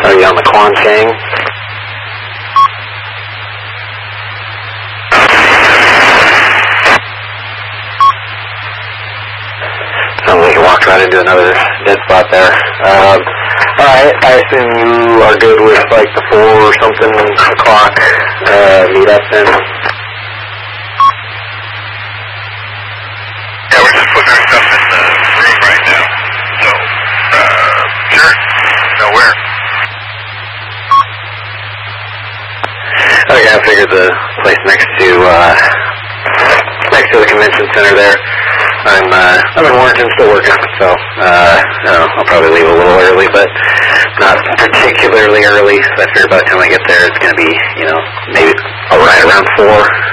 Are you on the Quanchang? Sounds like you walked right into another dead spot there. Alright, I assume you are good with like the 4 or something o'clock meet up then? Yeah, we're just putting our stuff in the room right now. So, sure. Nowhere. Okay, I figured the place next to the convention center there. I'm in Warrenton, still working, so I'll probably leave a little early, but not particularly early. So I figure by the time I get there, it's going to be, maybe right around 4.